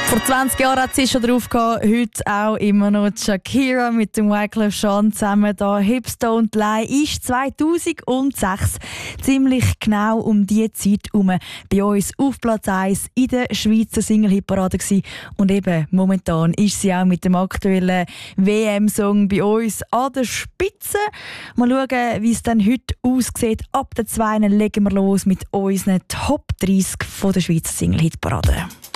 Vor 20 Jahren hat sie schon drauf gehabt, heute auch immer noch Shakira mit dem Wyclef Jean zusammen. Da Hips Don't Lie ist 2006 ziemlich genau um die Zeit herum bei uns auf Platz 1 in der Schweizer Single-Hitparade gewesen. Und eben momentan ist sie auch mit dem aktuellen WM-Song bei uns an der Spitze. Mal schauen, wie es dann heute aussieht. Ab der 2 legen wir los mit unseren Top 30 von der Schweizer Single-Hitparade.